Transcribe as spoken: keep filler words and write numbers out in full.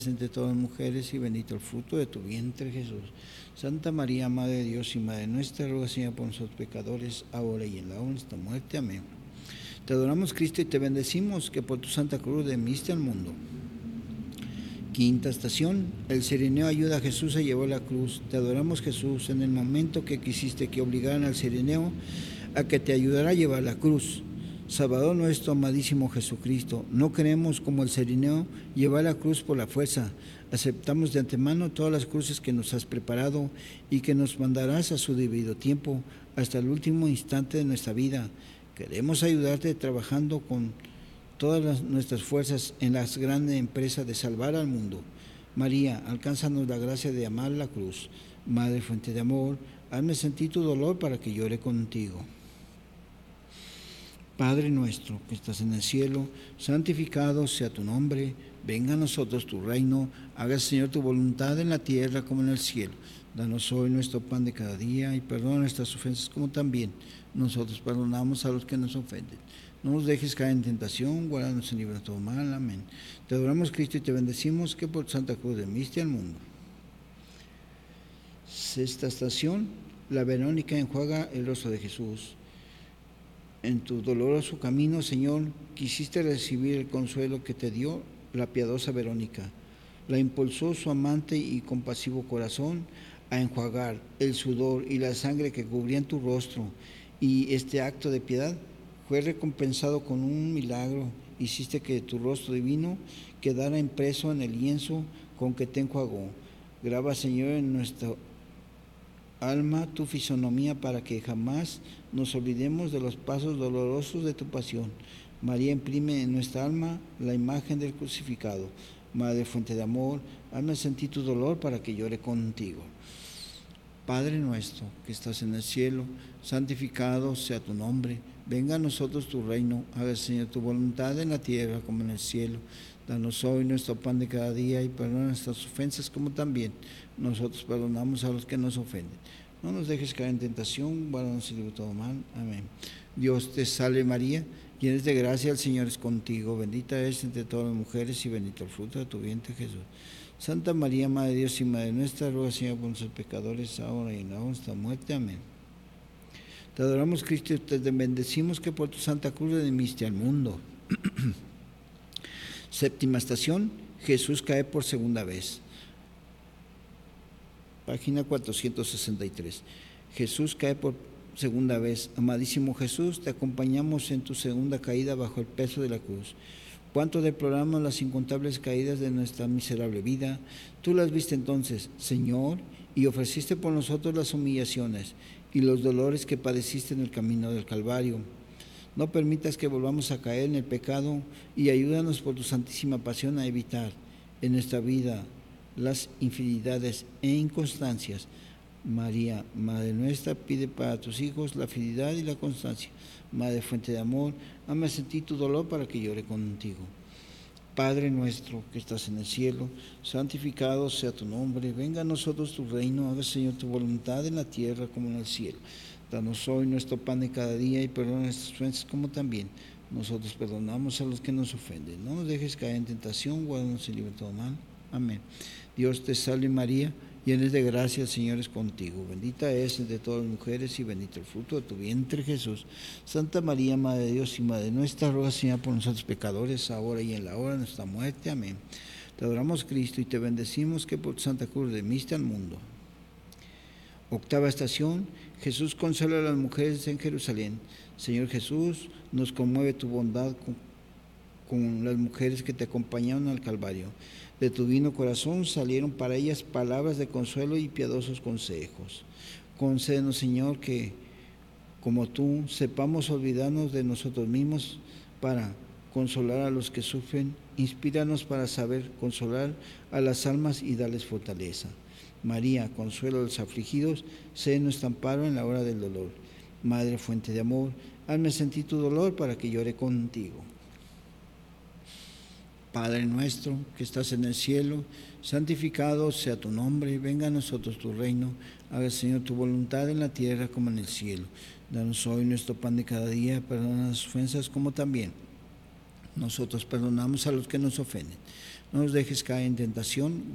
entre todas las mujeres y bendito el fruto de tu vientre, Jesús. Santa María, Madre de Dios y Madre nuestra, ruega, Señor, por nosotros pecadores, ahora y en la hora de nuestra muerte. Amén. Te adoramos, Cristo, y te bendecimos, que por tu Santa Cruz redimiste al mundo. Quinta estación. El Cireneo ayuda a Jesús a llevar la cruz. Te adoramos, Jesús, en el momento que quisiste que obligaran al Cireneo a que te ayudara a llevar la cruz. Salvador nuestro, amadísimo Jesucristo, no queremos, como el Cireneo, llevar la cruz por la fuerza. Aceptamos de antemano todas las cruces que nos has preparado y que nos mandarás a su debido tiempo, hasta el último instante de nuestra vida. Queremos ayudarte trabajando con todas las, nuestras fuerzas en la grande empresa de salvar al mundo. María, alcánzanos la gracia de amar la cruz. Madre, fuente de amor, hazme sentir tu dolor para que llore contigo. Padre nuestro que estás en el cielo, santificado sea tu nombre, venga a nosotros tu reino, haga, Señor, tu voluntad en la tierra como en el cielo. Danos hoy nuestro pan de cada día y perdona nuestras ofensas como también nosotros perdonamos a los que nos ofenden. No nos dejes caer en tentación, guárdanos y líbranos de todo mal. Amén. Te adoramos, Cristo, y te bendecimos, que por Santa Cruz redimiste al mundo. Sexta estación. La Verónica enjuaga el rostro de Jesús. En tu doloroso camino, Señor, quisiste recibir el consuelo que te dio la piadosa Verónica. La impulsó su amante y compasivo corazón a enjuagar el sudor y la sangre que cubrían tu rostro, y este acto de piedad fue recompensado con un milagro. Hiciste que tu rostro divino quedara impreso en el lienzo con que te enjuagó. Graba, Señor, en nuestra alma tu fisonomía para que jamás nos olvidemos de los pasos dolorosos de tu pasión. María, imprime en nuestra alma la imagen del crucificado. Madre, fuente de amor, hazme sentir tu dolor para que llore contigo. Padre nuestro que estás en el cielo, santificado sea tu nombre. Venga a nosotros tu reino, haga, Señor, tu voluntad en la tierra como en el cielo. Danos hoy nuestro pan de cada día y perdona nuestras ofensas como también nosotros perdonamos a los que nos ofenden. No nos dejes caer en tentación, guárdanos y líbranos de todo mal. Amén. Dios te salve María, llena de gracia, el Señor es contigo. Bendita eres entre todas las mujeres y bendito el fruto de tu vientre, Jesús. Santa María, Madre de Dios y Madre nuestra, ruega, Señor, por nosotros pecadores, ahora y en la hora de nuestra muerte. Amén. Te adoramos, Cristo, y te bendecimos, que por tu Santa Cruz redimiste al mundo. Séptima estación. Jesús cae por segunda vez. Página cuatrocientos sesenta y tres. Jesús cae por segunda vez. Amadísimo Jesús, te acompañamos en tu segunda caída bajo el peso de la cruz. Cuánto deploramos las incontables caídas de nuestra miserable vida. Tú las viste entonces, Señor, y ofreciste por nosotros las humillaciones y los dolores que padeciste en el camino del Calvario. No permitas que volvamos a caer en el pecado y ayúdanos por tu santísima pasión a evitar en nuestra vida las infidelidades e inconstancias. María, Madre nuestra, pide para tus hijos la fidelidad y la constancia. Madre, fuente de amor, hazme sentir tu dolor para que llore contigo. Padre nuestro que estás en el cielo, santificado sea tu nombre, venga a nosotros tu reino, haga, Señor, tu voluntad en la tierra como en el cielo. Danos hoy nuestro pan de cada día y perdona nuestras ofensas como también nosotros perdonamos a los que nos ofenden. No nos dejes caer en tentación, guárdanos y líbranos de todo mal. Amén. Dios te salve María, llena de gracia, el Señor es contigo. Bendita es entre todas las mujeres y bendito el fruto de tu vientre, Jesús. Santa María, Madre de Dios y Madre nuestra, ruega, Señor, por nosotros pecadores, ahora y en la hora de nuestra muerte. Amén. Te adoramos, Cristo, y te bendecimos, que por Santa Cruz redimiste al mundo. Octava estación. Jesús consuela a las mujeres en Jerusalén. Señor Jesús, nos conmueve tu bondad con, con las mujeres que te acompañaron al Calvario. De tu divino corazón salieron para ellas palabras de consuelo y piadosos consejos. Concédenos, Señor, que, como tú, sepamos olvidarnos de nosotros mismos para consolar a los que sufren. Inspíranos para saber consolar a las almas y darles fortaleza. María, consuelo de los afligidos, sé nuestro amparo en la hora del dolor. Madre, fuente de amor, hazme sentir tu dolor para que llore contigo. Padre nuestro que estás en el cielo, santificado sea tu nombre, venga a nosotros tu reino, haga, Señor, tu voluntad en la tierra como en el cielo. Danos hoy nuestro pan de cada día, perdona las ofensas como también nosotros perdonamos a los que nos ofenden. No nos dejes caer en tentación.